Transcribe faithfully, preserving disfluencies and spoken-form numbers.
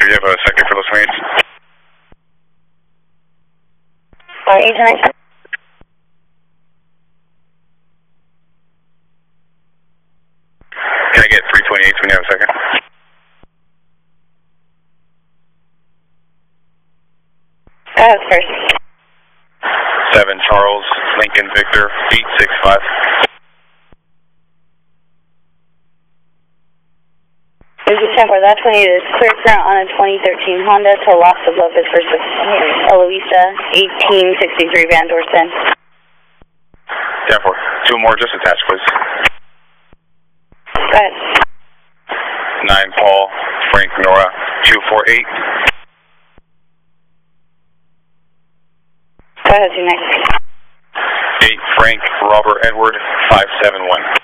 you have a second for those twenty-eights? Uh, Agent nine. Can I get three twenty-eights when you have a second? Uh, first. seven Charles, Lincoln, Victor, eight six five. This is ten four, that twenty is clear current on a twenty thirteen Honda to Los Lopez versus Eloisa, eighteen sixty-three Van Dorsten. ten four, two more just attached, please. Go ahead. nine Paul, Frank, Nora, two four eight. Go ahead, two nine. eight Frank, Robert, Edward, five seven one.